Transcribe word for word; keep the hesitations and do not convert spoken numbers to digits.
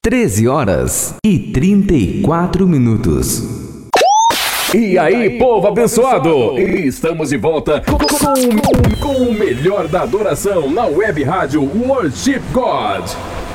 treze horas e trinta e quatro minutos. E aí, povo abençoado! Estamos de volta com, com, com o melhor da adoração na web rádio Worship God.